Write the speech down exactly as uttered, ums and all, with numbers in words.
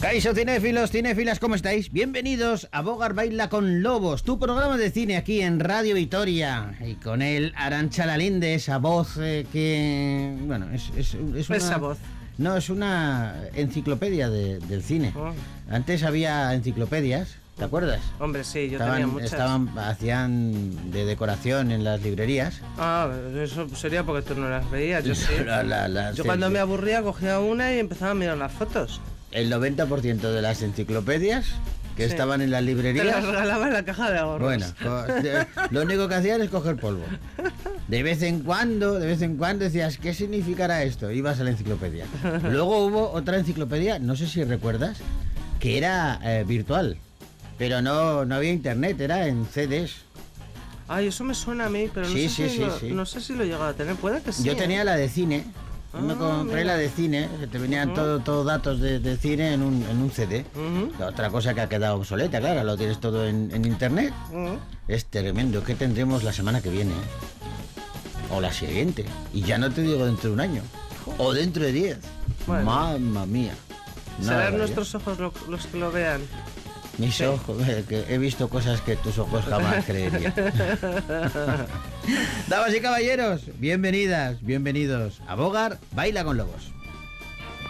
Kaixo, cinéfilos, cinéfilas, ¿cómo estáis? Bienvenidos a Bogart Baila con Lobos, tu programa de cine aquí en Radio Vitoria. Y con él, Arantxa Lalinde, esa voz eh, que... Bueno, es, es, es una... Esa voz. No, es una enciclopedia de, del cine. Oh. Antes había enciclopedias, ¿te acuerdas? Hombre, sí, yo estaban, tenía muchas. Estaban, hacían de decoración en las librerías. Ah, eso sería porque tú no las veías, yo sí. La, la, la, yo sí, cuando sí. me aburría cogía una y empezaba a mirar las fotos. El noventa por ciento de las enciclopedias que sí. estaban en las librerías... Te las regalaba en la caja de ahorros. Bueno, lo único que hacían es coger polvo. De vez en cuando, de vez en cuando decías, ¿qué significará esto? Ibas a la enciclopedia. Luego hubo otra enciclopedia, no sé si recuerdas, que era eh, virtual. Pero no, no había internet, era en C Ds. Ay, eso me suena a mí, pero no, sí, sé, sí, si sí, lo, sí. no sé si lo llegaba a tener. Puede que sí. Yo ¿eh? tenía la de cine. Yo me compré mira. la de cine, que te venían Uh-huh. todos todo datos de, de cine en un, en un C D. Uh-huh. La otra cosa que ha quedado obsoleta, claro, lo tienes todo en, en internet. Uh-huh. Es tremendo. ¿Qué tendremos la semana que viene? O la siguiente. Y ya no te digo dentro de un año. O dentro de diez. Bueno. Mamma mía. ¿Serán nuestros ojos lo, los que lo vean? Mis sí. ojos, eh, que he visto cosas que tus ojos jamás creerían. Damas y caballeros, bienvenidas, bienvenidos a Bogart Baila con Lobos.